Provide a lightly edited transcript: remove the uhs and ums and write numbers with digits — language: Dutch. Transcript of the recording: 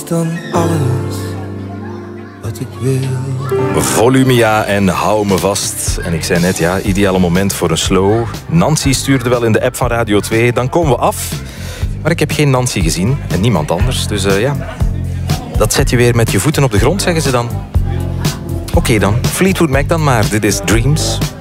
is dan alles wat ik wil. Volumia en Hou me vast. En ik zei net, ja, ideale moment voor een slow. Nancy stuurde wel in de app van Radio 2. Dan komen we af. Maar ik heb geen Nancy gezien. En niemand anders. Dus ja, dat zet je weer met je voeten op de grond, zeggen ze dan. Oké dan, Fleetwood Mac dan maar. Dit is Dreams.